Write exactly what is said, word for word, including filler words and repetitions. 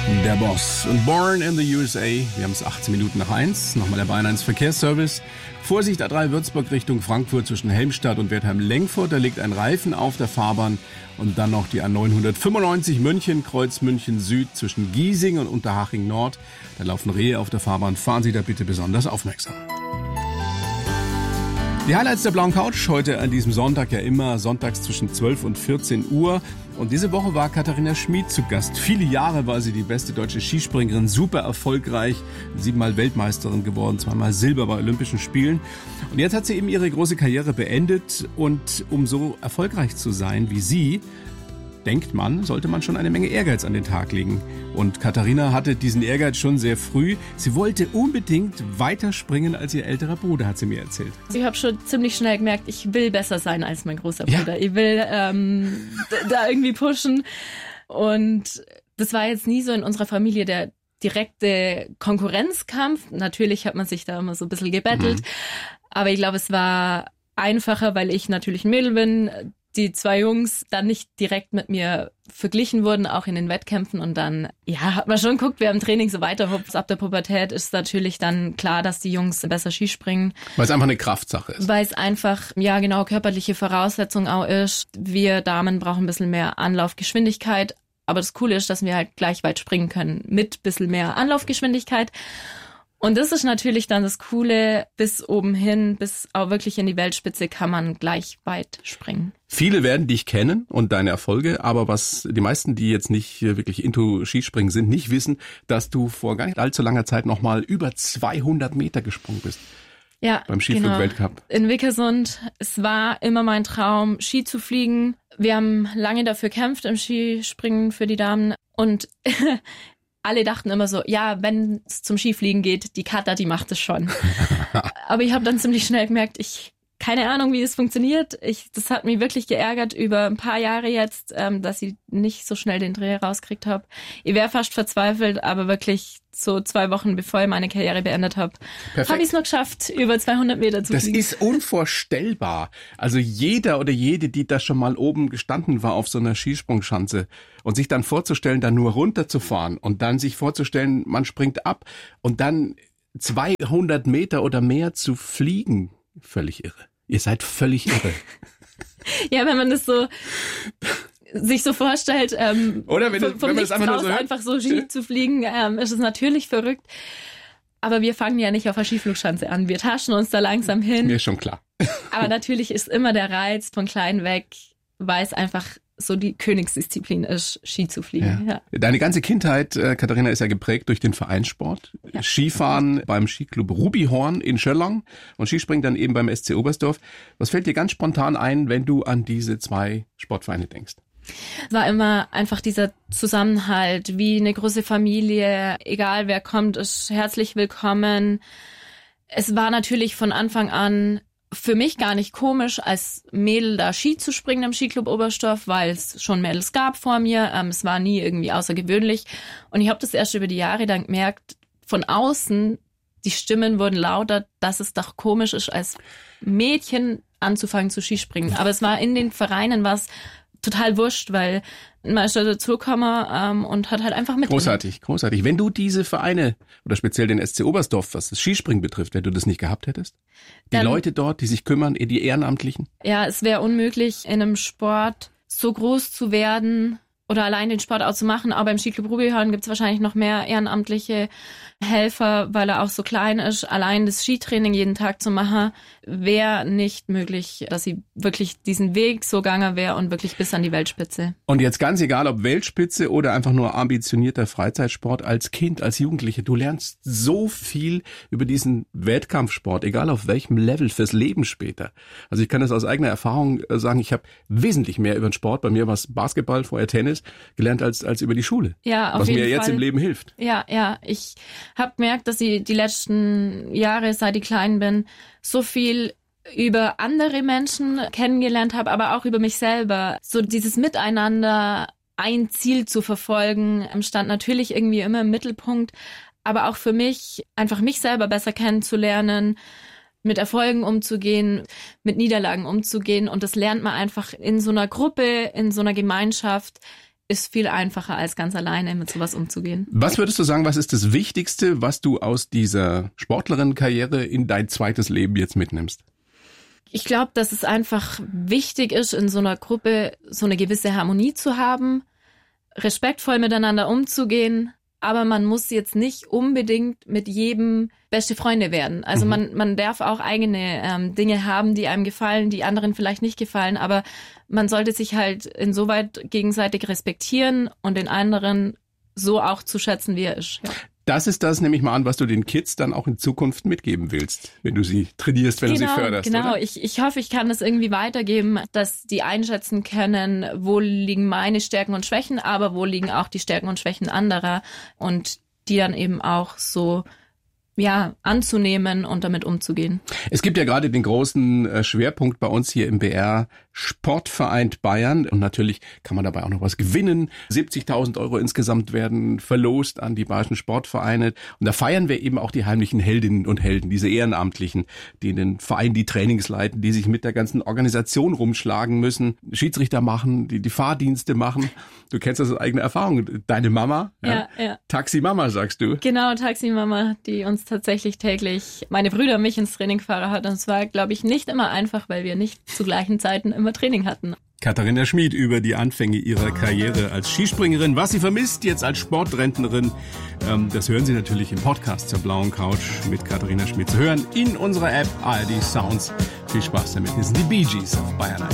Der Boss und Born in the U S A. Wir haben es achtzehn Minuten nach eins. Nochmal der Bayern eins Verkehrsservice. Vorsicht A drei Würzburg Richtung Frankfurt zwischen Helmstadt und Wertheim-Lengfurt. Da liegt ein Reifen auf der Fahrbahn. Und dann noch die A neunhundertfünfundneunzig München, Kreuz München Süd zwischen Giesing und Unterhaching Nord. Da laufen Rehe auf der Fahrbahn. Fahren Sie da bitte besonders aufmerksam. Die Highlights der blauen Couch heute an diesem Sonntag, ja immer sonntags zwischen zwölf und vierzehn Uhr. Und diese Woche war Katharina Schmid zu Gast. Viele Jahre war sie die beste deutsche Skispringerin, super erfolgreich, siebenmal Weltmeisterin geworden, zweimal Silber bei Olympischen Spielen. Und jetzt hat sie eben ihre große Karriere beendet und um so erfolgreich zu sein wie sie, denkt man, sollte man schon eine Menge Ehrgeiz an den Tag legen. Und Katharina hatte diesen Ehrgeiz schon sehr früh. Sie wollte unbedingt weiter springen als ihr älterer Bruder, hat sie mir erzählt. Ich habe schon ziemlich schnell gemerkt, ich will besser sein als mein großer Bruder. Ja. Ich will ähm, da irgendwie pushen. Und das war jetzt nie so in unserer Familie der direkte Konkurrenzkampf. Natürlich hat man sich da immer so ein bisschen gebettelt. Mhm. Aber ich glaube, es war einfacher, weil ich natürlich ein Mädel bin, die zwei Jungs dann nicht direkt mit mir verglichen wurden, auch in den Wettkämpfen. Und dann, ja, hat man schon geguckt, wer im Training so weiterhupft. Ab der Pubertät ist natürlich dann klar, dass die Jungs besser Skispringen. Weil es einfach eine Kraftsache ist. Weil es einfach, ja genau, körperliche Voraussetzung auch ist. Wir Damen brauchen ein bisschen mehr Anlaufgeschwindigkeit. Aber das Coole ist, dass wir halt gleich weit springen können mit ein bisschen mehr Anlaufgeschwindigkeit. Und das ist natürlich dann das Coole, bis oben hin, bis auch wirklich in die Weltspitze kann man gleich weit springen. Viele werden dich kennen und deine Erfolge, aber was die meisten, die jetzt nicht wirklich into Skispringen sind, nicht wissen, dass du vor gar nicht allzu langer Zeit nochmal über zweihundert Meter gesprungen bist. Ja, beim Skiflug-Weltcup. Genau. In Vickersund. Es war immer mein Traum, Ski zu fliegen. Wir haben lange dafür gekämpft im Skispringen für die Damen und alle dachten immer so, ja, wenn es zum Skifliegen geht, die Katha, die macht es schon. Aber ich habe dann ziemlich schnell gemerkt, ich keine Ahnung, wie es funktioniert. Ich, das hat mich wirklich geärgert über ein paar Jahre jetzt, ähm, dass ich nicht so schnell den Dreh rausgekriegt habe. Ich wäre fast verzweifelt, aber wirklich so zwei Wochen bevor ich meine Karriere beendet habe, habe ich es noch geschafft, über zweihundert Meter zu das fliegen. Das ist unvorstellbar. Also jeder oder jede, die da schon mal oben gestanden war auf so einer Skisprungschanze und sich dann vorzustellen, da nur runterzufahren und dann sich vorzustellen, man springt ab und dann zweihundert Meter oder mehr zu fliegen. Völlig irre. Ihr seid völlig irre. Ja, wenn man das so sich so vorstellt, ähm, oder wenn, vom, vom wenn man das einfach nur so hört. einfach so Ski zu fliegen, ähm, ist es natürlich verrückt. Aber wir fangen ja nicht auf der Skiflugschanze an. Wir taschen uns da langsam hin. Mir ist schon klar. Aber natürlich ist immer der Reiz von klein weg, weil es einfach so die Königsdisziplin ist, Ski zu fliegen. Ja. Ja. Deine ganze Kindheit, äh, Katharina, ist ja geprägt durch den Vereinssport. Ja. Skifahren beim Skiclub Rubihorn in Schölllang und Skispringen dann eben beim S C Oberstdorf. Was fällt dir ganz spontan ein, wenn du an diese zwei Sportvereine denkst? Es war immer einfach dieser Zusammenhalt, wie eine große Familie, egal wer kommt, ist herzlich willkommen. Es war natürlich von Anfang an für mich gar nicht komisch, als Mädel da Ski zu springen im Skiclub Oberstdorf, weil es schon Mädels gab vor mir. Ähm, es war nie irgendwie außergewöhnlich. Und ich habe das erst über die Jahre dann gemerkt, von außen, die Stimmen wurden lauter, dass es doch komisch ist, als Mädchen anzufangen zu Skispringen. Aber es war in den Vereinen was total wurscht, weil man ist da dazugekommen ähm, und hat halt einfach mit. Großartig, großartig. Wenn du diese Vereine oder speziell den S C Oberstdorf, was das Skispringen betrifft, wenn du das nicht gehabt hättest, die Dann, Leute dort, die sich kümmern, die Ehrenamtlichen? Ja, es wäre unmöglich, in einem Sport so groß zu werden oder allein den Sport auch zu machen. Aber beim Skiclub Rubihorn gibt es wahrscheinlich noch mehr ehrenamtliche Helfer, weil er auch so klein ist. Allein das Skitraining jeden Tag zu machen, wäre nicht möglich, dass sie wirklich diesen Weg so gegangen wäre und wirklich bis an die Weltspitze. Und jetzt ganz egal, ob Weltspitze oder einfach nur ambitionierter Freizeitsport, als Kind, als Jugendliche, du lernst so viel über diesen Wettkampfsport, egal auf welchem Level, fürs Leben später. Also ich kann das aus eigener Erfahrung sagen, ich habe wesentlich mehr über den Sport, bei mir war es Basketball, vorher Tennis, gelernt als als über die Schule. Ja, auf was jeden mir jetzt Fall. im Leben hilft. Ja, ja, ich habe gemerkt, dass ich die letzten Jahre, seit ich klein bin, so viel über andere Menschen kennengelernt habe, aber auch über mich selber. So dieses Miteinander, ein Ziel zu verfolgen, stand natürlich irgendwie immer im Mittelpunkt, aber auch für mich, einfach mich selber besser kennenzulernen, mit Erfolgen umzugehen, mit Niederlagen umzugehen. Und das lernt man einfach in so einer Gruppe, in so einer Gemeinschaft ist viel einfacher, als ganz alleine mit sowas umzugehen. Was würdest du sagen, was ist das Wichtigste, was du aus dieser Sportlerinnenkarriere in dein zweites Leben jetzt mitnimmst? Ich glaube, dass es einfach wichtig ist, in so einer Gruppe so eine gewisse Harmonie zu haben, respektvoll miteinander umzugehen, aber man muss jetzt nicht unbedingt mit jedem beste Freunde werden. Also mhm. man man darf auch eigene ähm, Dinge haben, die einem gefallen, die anderen vielleicht nicht gefallen, aber man sollte sich halt insoweit gegenseitig respektieren und den anderen so auch zu schätzen, wie er ist. Ja. Das ist das, nehme ich mal an, was du den Kids dann auch in Zukunft mitgeben willst, wenn du sie trainierst, wenn genau, du sie förderst. Genau, oder? Ich, ich hoffe, ich kann das irgendwie weitergeben, dass die einschätzen können, wo liegen meine Stärken und Schwächen, aber wo liegen auch die Stärken und Schwächen anderer und die dann eben auch so ja anzunehmen und damit umzugehen. Es gibt ja gerade den großen äh, Schwerpunkt bei uns hier im B R Sportverein Bayern und natürlich kann man dabei auch noch was gewinnen. siebzigtausend Euro insgesamt werden verlost an die bayerischen Sportvereine und da feiern wir eben auch die heimlichen Heldinnen und Helden, diese Ehrenamtlichen, die in den Vereinen die Trainings leiten, die sich mit der ganzen Organisation rumschlagen müssen, Schiedsrichter machen, die die Fahrdienste machen. Du kennst das aus eigener Erfahrung. Deine Mama, ja, ja, ja. Taxi-Mama sagst du. Genau, Taxi-Mama, die uns tatsächlich täglich, meine Brüder und mich ins Training gefahren hat. Und es war, glaube ich, nicht immer einfach, weil wir nicht zu gleichen Zeiten immer Training hatten. Katharina Schmid über die Anfänge ihrer Karriere als Skispringerin, was sie vermisst jetzt als Sportrentnerin. Ähm, das hören Sie natürlich im Podcast zur Blauen Couch mit Katharina Schmid zu hören in unserer App A R D Sounds. Viel Spaß damit. Hier sind die Bee Gees auf Bayern eins.